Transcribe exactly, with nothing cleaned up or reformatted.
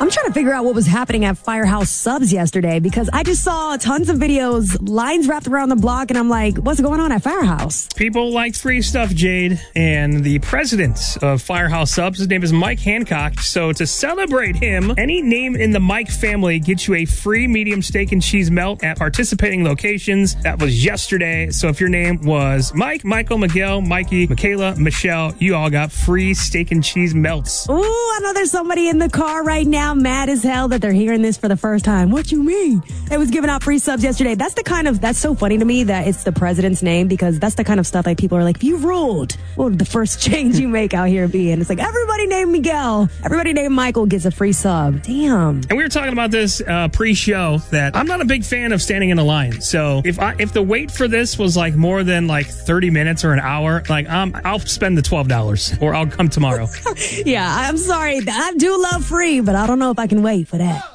I'm trying to figure out what was happening at Firehouse Subs yesterday because I just saw tons of videos, lines wrapped around the block, and I'm like, what's going on at Firehouse? People like free stuff, Jade, and the president of Firehouse Subs, his name is Mike Hancock. So to celebrate him, any name in the Mike family gets you a free medium steak and cheese melt at participating locations. That was yesterday. So if your name was Mike, Michael, Miguel, Mikey, Michaela, Michelle, you all got free steak and cheese melts. Ooh, I know there's somebody in the car right now mad as hell that they're hearing this for the first time. What you mean? It was giving out free subs yesterday. That's the kind of, that's so funny to me that it's the president's name because that's the kind of stuff like people are like, if you ruled, what would the first change you make out here be? And it's like, everybody named Miguel, everybody named Michael gets a free sub. Damn. And we were talking about this uh, pre-show that I'm not a big fan of standing in a line. So if I if the wait for this was like more than like thirty minutes or an hour, like um, I'll spend the twelve dollars or I'll come tomorrow. Yeah, I'm sorry. I do love free, but I don't know if I can wait for that.